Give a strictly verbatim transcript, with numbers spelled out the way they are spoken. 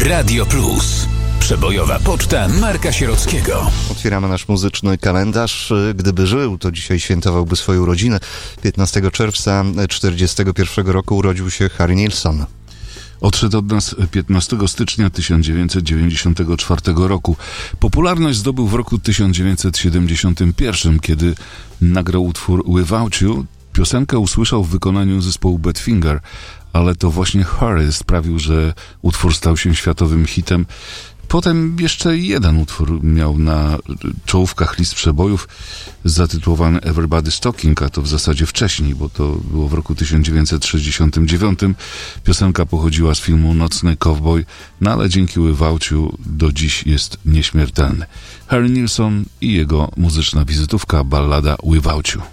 Radio Plus. Przebojowa poczta Marka Sierockiego. Otwieramy nasz muzyczny kalendarz. Gdyby żył, to dzisiaj świętowałby swoją urodzinę. piętnastego czerwca czterdziestego pierwszego roku urodził się Harry Nilsson. Odszedł od nas piętnastego stycznia tysiąc dziewięćset dziewięćdziesiątego czwartego roku. Popularność zdobył w roku tysiąc dziewięćset siedemdziesiątym pierwszym, kiedy nagrał utwór Without You. Piosenkę usłyszał w wykonaniu zespołu Badfinger, ale to właśnie Harry sprawił, że utwór stał się światowym hitem. Potem jeszcze jeden utwór miał na czołówkach list przebojów zatytułowany Everybody's Talking, a to w zasadzie wcześniej, bo to było w roku tysiąc dziewięćset sześćdziesiątym dziewiątym. Piosenka pochodziła z filmu Nocny Cowboy, no ale dzięki Without You do dziś jest nieśmiertelny. Harry Nilsson i jego muzyczna wizytówka, ballada Without You.